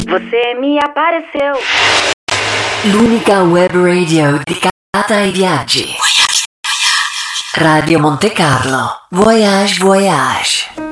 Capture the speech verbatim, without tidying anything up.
Você me apareceu. L'unica web radio dedicata ai viaggi. Radio Monte Carlo. Voyage, voyage.